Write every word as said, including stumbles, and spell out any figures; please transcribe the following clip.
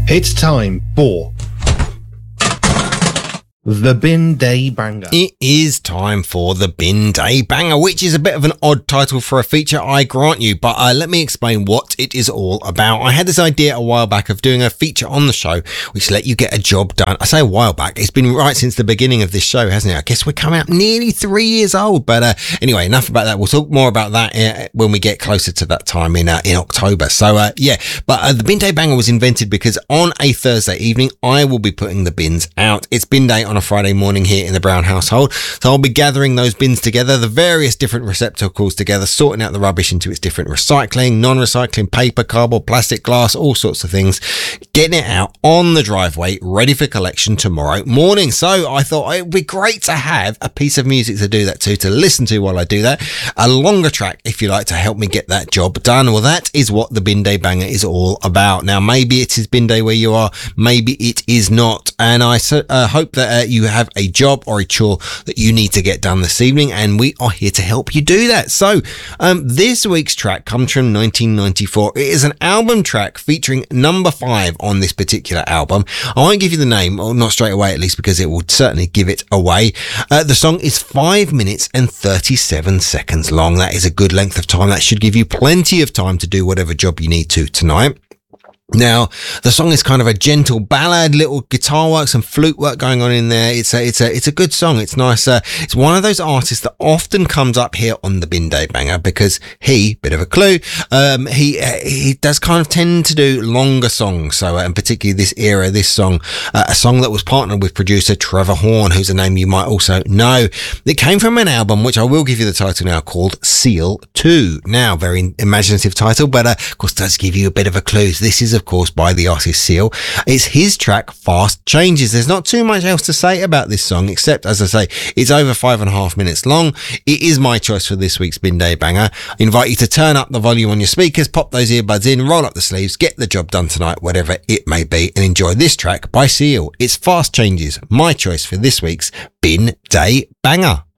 It's time for the Bin Day Banger. It is time for the Bin Day Banger, which is a bit of an odd title for a feature, I grant you, but uh, let me explain what it is all about. I had this idea a while back of doing a feature on the show which let you get a job done. I say a while back, it's been right since the beginning of this show, hasn't it? I guess we're coming up nearly three years old, but uh, anyway, enough about that. We'll talk more about that uh, when we get closer to that time in uh, in October. So uh, yeah, but uh, the Bin Day Banger was invented because on a Thursday evening, I will be putting the bins out. It's bin day on a Friday morning here in the Brown household. So I'll be gathering those bins together, the various different receptacles together, sorting out the rubbish into its different recycling, non-recycling, paper, cardboard, plastic, glass, all sorts of things, getting it out on the driveway, ready for collection tomorrow morning. So I thought it would be great to have a piece of music to do that to, to listen to while I do that. A longer track, if you like, to help me get that job done. Well, that is what the Bin Day Banger is all about. Now, maybe it is Bin Day where you are, maybe it is not. And I uh, hope that uh, you have a job or a chore that you need to get done this evening, and we are here to help you do that. So um, this week's track comes from nineteen ninety-four. It is an album track featuring number five on this particular album. I won't give you the name, or not straight away at least, because it would certainly give it away. Uh, the song is five minutes and thirty-seven seconds long. That is a good length of time. That should give you plenty of time to do whatever job you need to tonight. Now, the song is kind of a gentle ballad, little guitar work, some flute work going on in there. It's a, it's a, it's a good song. It's nice. Uh, it's one of those artists that often comes up here on the Bin Day Banger because he, bit of a clue, um, he, uh, he does kind of tend to do longer songs. So, uh, and particularly this era, this song, uh, a song that was partnered with producer Trevor Horn, who's a name you might also know. It came from an album, which I will give you the title now, called Seal two. Now, very imaginative title, but, uh, of course, does give you a bit of a clue. This is, of course, by the artist Seal. It's his track Fast Changes. There's not too much else to say about this song, except, as I say, it's over five and a half minutes long. It is my choice for this week's Bin Day Banger. I invite you to turn up the volume on your speakers, pop those earbuds in, roll up the sleeves, get the job done tonight, whatever it may be, and enjoy this track by Seal. It's Fast Changes, my choice for this week's Bin Day Banger.